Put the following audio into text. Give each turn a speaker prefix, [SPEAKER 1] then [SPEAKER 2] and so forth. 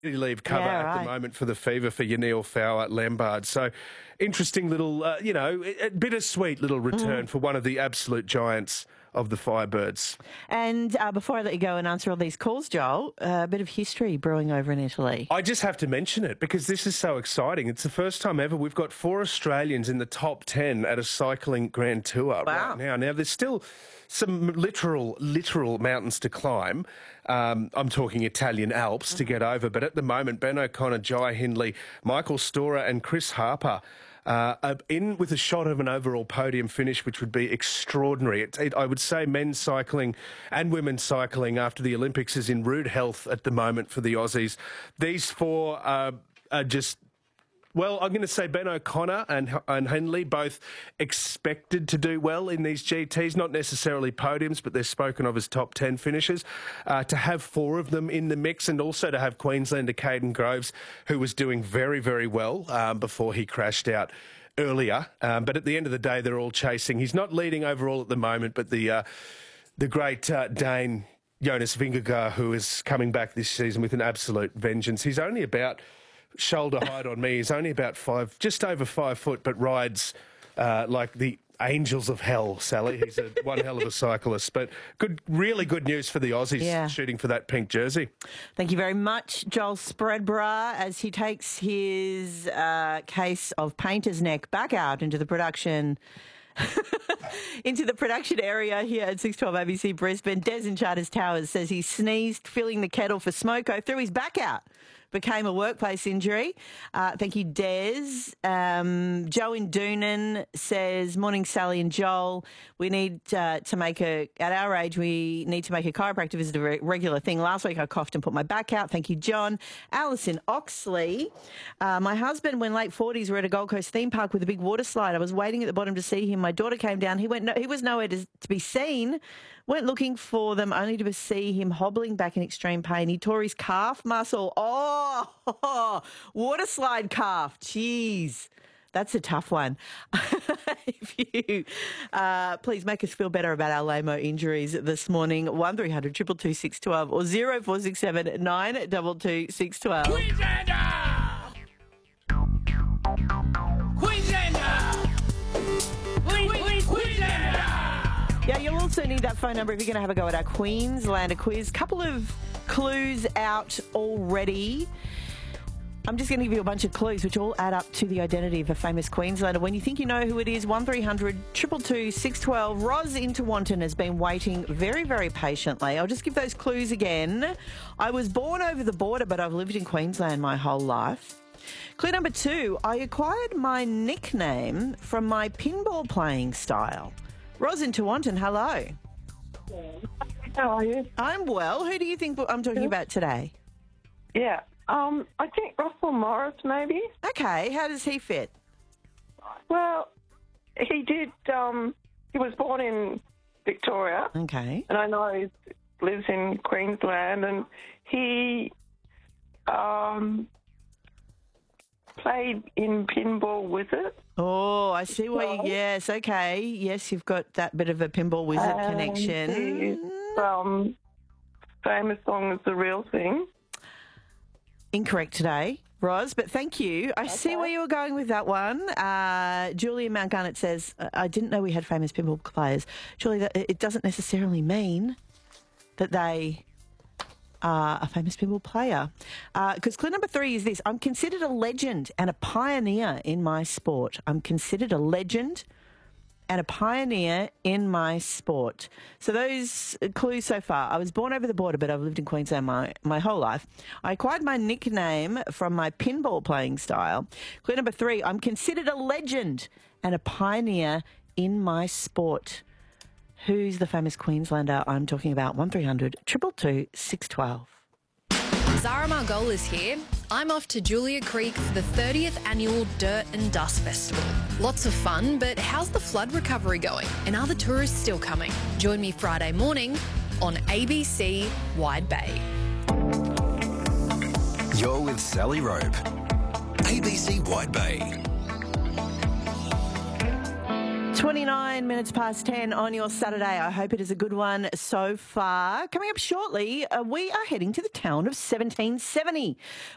[SPEAKER 1] leave cover at the moment for the Fever for Yanniel Fowler Lambard. So interesting little, bittersweet little return for one of the absolute giants of the Firebirds.
[SPEAKER 2] And before I let you go and answer all these calls, Joel, a bit of history brewing over in Italy.
[SPEAKER 1] I just have to mention it because this is so exciting. It's the first time ever we've got 4 Australians in the top 10 at a cycling Grand Tour right now. Now, there's still some literal mountains to climb. I'm talking Italian Alps to get over. But at the moment, Ben O'Connor, Jai Hindley, Michael Storer and Chris Harper in with a shot of an overall podium finish, which would be extraordinary. I would say men's cycling and women's cycling after the Olympics is in rude health at the moment for the Aussies. These 4 are just... Well, I'm going to say Ben O'Connor and Hindley both expected to do well in these GTs, not necessarily podiums, but they're spoken of as top 10 finishes. To have 4 of them in the mix and also to have Queenslander Caden Groves, who was doing very, very well before he crashed out earlier. But at the end of the day, they're all chasing. He's not leading overall at the moment, but the great Dane Jonas Vingegaard, who is coming back this season with an absolute vengeance. He's only about... shoulder height on me. He's only about just over 5 foot, but rides like the angels of hell, Sally. He's one hell of a cyclist. But really good news for the Aussies shooting for that pink jersey.
[SPEAKER 2] Thank you very much, Joel Spreadborough, as he takes his case of painter's neck back out into the production... into the production area here at 612 ABC Brisbane. Des in Charters Towers says he sneezed, filling the kettle for smoko, threw his back out. Became a workplace injury. Thank you, Des. Joe in Doonan says, morning, Sally and Joel. We need to make at our age, we need to make a chiropractor visit a regular thing. Last week I coughed and put my back out. Thank you, John. Alice in Oxley. My husband, when late 40s, were at a Gold Coast theme park with a big water slide. I was waiting at the bottom to see him. My daughter came down. He was nowhere to be seen. Went looking for them only to see him hobbling back in extreme pain. He tore his calf muscle. Oh, water slide calf. Jeez. That's a tough one. If you please make us feel better about our lamo injuries this morning, 1300 222 612 or 0467 922 612.
[SPEAKER 3] Queenslander! Queenslander! Queenslander!
[SPEAKER 2] Yeah, you'll also need that phone number if you're going to have a go at our Queenslander quiz. Couple of clues out already. I'm just going to give you a bunch of clues which all add up to the identity of a famous Queenslander. When you think you know who it is, 1300 222 612. Roz in Tewantin has been waiting very, very patiently. I'll just give those clues again. I was born over the border, but I've lived in Queensland my whole life. Clue number 2, I acquired my nickname from my pinball playing style. Roz in Tewantin, hello.
[SPEAKER 4] How are you?
[SPEAKER 2] I'm well. Who do you think I'm talking about today?
[SPEAKER 4] Yeah. I think Russell Morris, maybe.
[SPEAKER 2] Okay, how does he fit?
[SPEAKER 4] Well, he did. He was born in Victoria.
[SPEAKER 2] Okay.
[SPEAKER 4] And I know he lives in Queensland, and he played in Pinball Wizard.
[SPEAKER 2] Oh, I see why you... Yes, okay. Yes, you've got that bit of a Pinball Wizard connection.
[SPEAKER 4] Famous song is The Real Thing.
[SPEAKER 2] Incorrect today, Roz, but thank you. I see where you were going with that one. Julie in Mount Garnet says, I didn't know we had famous pinball players. Julie, it doesn't necessarily mean that they are a famous pinball player. Because clue number 3 is this. I'm considered a legend and a pioneer in my sport. I'm considered a legend and a pioneer in my sport. So those clues so far. I was born over the border, but I've lived in Queensland my whole life. I acquired my nickname from my pinball playing style. Clue number 3, I'm considered a legend and a pioneer in my sport. Who's the famous Queenslander I'm talking about? 1300 222 612.
[SPEAKER 5] Zara Margolis here. I'm off to Julia Creek for the 30th annual Dirt and Dust Festival. Lots of fun, but how's the flood recovery going? And are the tourists still coming? Join me Friday morning on ABC Wide Bay.
[SPEAKER 6] You're with Sally Rope. ABC Wide Bay.
[SPEAKER 2] 29 minutes past 10 on your Saturday. I hope it is a good one so far. Coming up shortly, we are heading to the town of 1770